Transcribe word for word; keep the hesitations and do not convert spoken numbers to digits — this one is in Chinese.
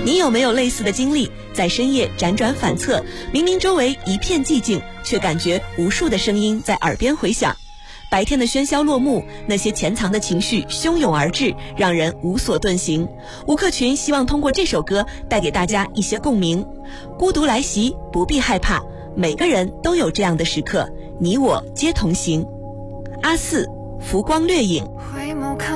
你有没有类似的经历？在深夜辗转反侧，明明周围一片寂静，却感觉无数的声音在耳边回响。白天的喧嚣落幕，那些潜藏的情绪汹涌而至，让人无所遁形。吴克群希望通过这首歌带给大家一些共鸣。孤独来袭，不必害怕，每个人都有这样的时刻，你我皆同行。阿四，浮光掠影。